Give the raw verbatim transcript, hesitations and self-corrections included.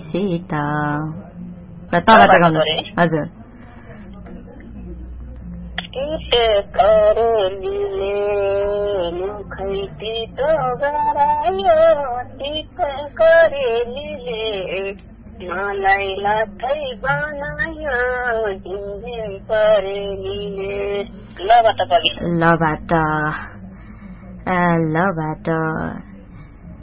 तिमीसित ल तबाट गाउनु हजुर करेलीले मुखै तितो गरायो करेलीले मलाई लाथै बनायो झिमझिम करेलीले लबाट लबाट लबाट